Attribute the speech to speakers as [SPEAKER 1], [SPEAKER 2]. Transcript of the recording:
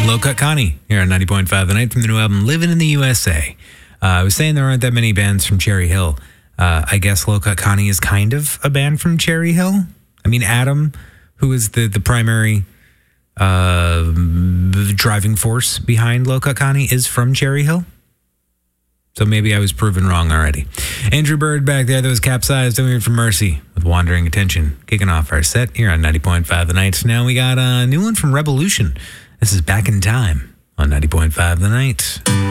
[SPEAKER 1] Low Cut Connie here on 90.5 The Night from the new album Living in the USA. I was saying there aren't that many bands from Cherry Hill. I guess Low Cut Connie is kind of a band from Cherry Hill. I mean, Adam, who is the primary driving force behind Low Cut Connie, is from Cherry Hill. So maybe I was proven wrong already. Andrew Bird back there, that was Capsized, and we heard from Mercy with Wandering Attention. Kicking off our set here on 90.5 The Night. Now we got a new one from Revolution. This is Back in Time on 90.5 The Night.